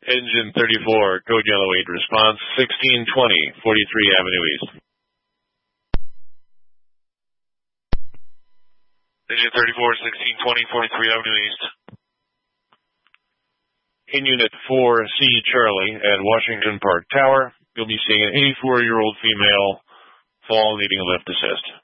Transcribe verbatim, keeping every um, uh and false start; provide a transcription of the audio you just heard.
Engine thirty-four, code yellow eight, response sixteen twenty, forty-three Avenue East. Engine thirty-four, sixteen twenty, forty-three Avenue East. In Unit four C Charlie at Washington Park Tower, you'll be seeing an eighty-four-year-old female fall needing a lift assist.